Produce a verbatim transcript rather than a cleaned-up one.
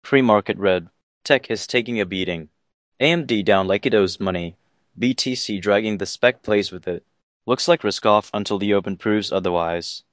Pre-market red. Tech is taking a beating. A M D down like it owes money. B T C dragging the spec plays with it. Looks like risk off until the open proves otherwise.